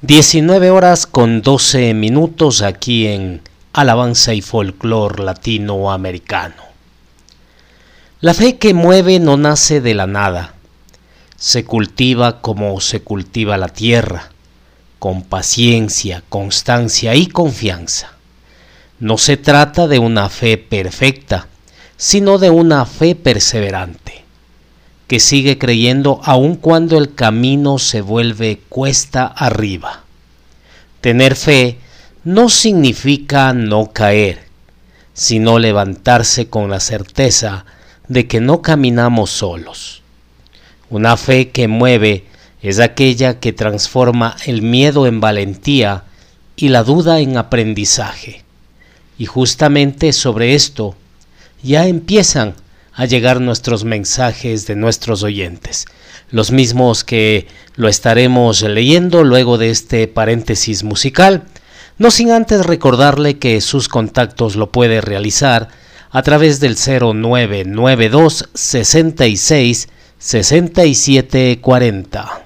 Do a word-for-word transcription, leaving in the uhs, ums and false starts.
diecinueve horas con doce minutos aquí en Alabanza y Folclor Latinoamericano. La fe que mueve no nace de la nada, se cultiva como se cultiva la tierra, con paciencia, constancia y confianza. No se trata de una fe perfecta, sino de una fe perseverante, que sigue creyendo aun cuando el camino se vuelve cuesta arriba. Tener fe no significa no caer, sino levantarse con la certeza de que no caminamos solos. Una fe que mueve es aquella que transforma el miedo en valentía y la duda en aprendizaje. Y justamente sobre esto ya empiezan a llegar nuestros mensajes de nuestros oyentes, los mismos que lo estaremos leyendo luego de este paréntesis musical, no sin antes recordarle que sus contactos lo puede realizar a través del cero nueve nueve dos, sesenta y seis, sesenta y siete cuarenta.